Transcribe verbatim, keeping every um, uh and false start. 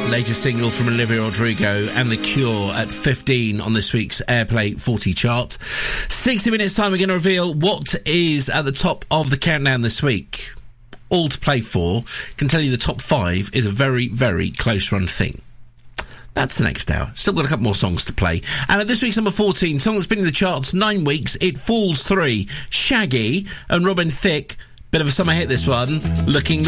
Latest single from Olivia Rodrigo and The Cure at fifteen on this week's Airplay forty chart. sixty minutes time, we're going to reveal what is at the top of the countdown this week. All to play for. Can tell you the top five is a very, very close run thing. That's the next hour. Still got a couple more songs to play. And at this week's number fourteen, song that's been in the charts nine weeks, It Falls three. Shaggy and Robin Thicke. Bit of a summer hit, this one. Looking